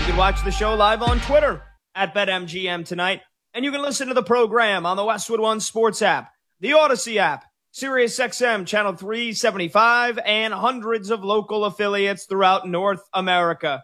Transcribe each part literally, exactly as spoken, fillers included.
can watch the show live on Twitter at BetMGM tonight. And you can listen to the program on the Westwood One Sports app, the Odyssey app, SiriusXM Channel three seventy-five, and hundreds of local affiliates throughout North America.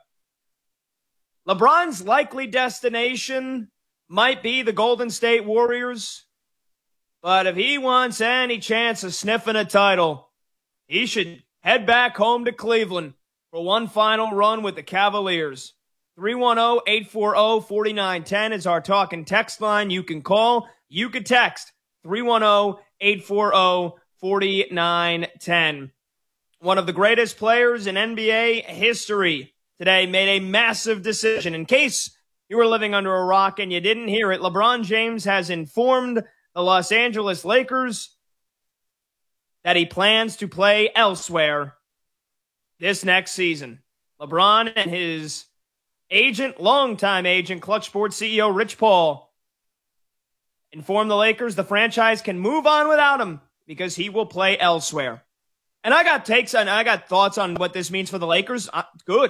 LeBron's likely destination might be the Golden State Warriors, but if he wants any chance of sniffing a title, he should head back home to Cleveland for one final run with the Cavaliers. three one zero, eight four zero, four nine one zero is our talk and text line. You can call, you can text three one zero, eight four zero, four nine one zero. One of the greatest players in N B A history today made a massive decision. In case you were living under a rock and you didn't hear it, LeBron James has informed the Los Angeles Lakers that he plans to play elsewhere this next season. LeBron and his agent, longtime agent, Clutch Sports C E O Rich Paul informed the Lakers the franchise can move on without him because he will play elsewhere. And I got takes and I got thoughts on what this means for the Lakers. Uh, good.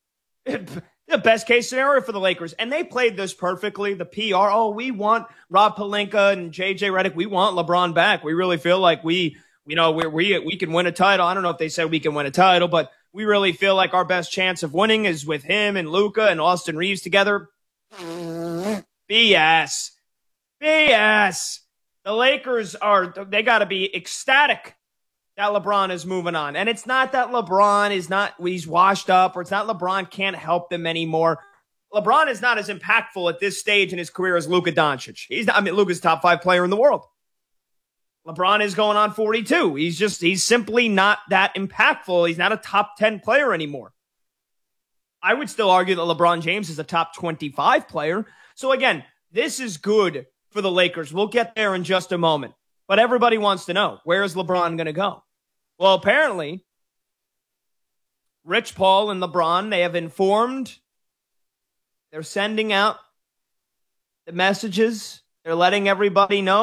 The best case scenario for the Lakers. And they played this perfectly. The P R, oh, we want Rob Pelinka and J J Redick. We want LeBron back. We really feel like we, you know, we we we can win a title. I don't know if they said we can win a title, but we really feel like our best chance of winning is with him and Luka and Austin Reeves together. B S. B S. The Lakers are, they got to be ecstatic that LeBron is moving on. And it's not that LeBron is not, he's washed up, or it's not LeBron can't help them anymore. LeBron is not as impactful at this stage in his career as Luka Doncic. He's not, I mean, Luka's top five player in the world. LeBron is going on forty-two. He's just, he's simply not that impactful. He's not a top ten player anymore. I would still argue that LeBron James is a top twenty-five player. So again, this is good for the Lakers. We'll get there in just a moment. But everybody wants to know, where is LeBron going to go? Well, apparently, Rich Paul and LeBron, they have informed, they're sending out the messages. They're letting everybody know